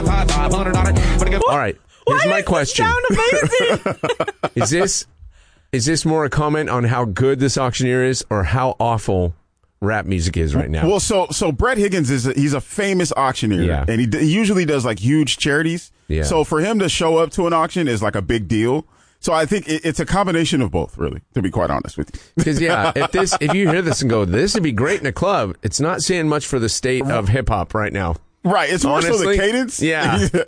All right. Here's my question. Sound amazing. Is this more a comment on how good this auctioneer is or how awful rap music is right now? Well, so Brett Higgins he's a famous auctioneer, and he usually does like huge charities. Yeah. So for him to show up to an auction is like a big deal. So I think it's a combination of both, really, to be quite honest with you. Because if you hear this and go, this would be great in a club, it's not saying much for the state of hip hop right now. Right, it's more honestly, so the cadence. Yeah.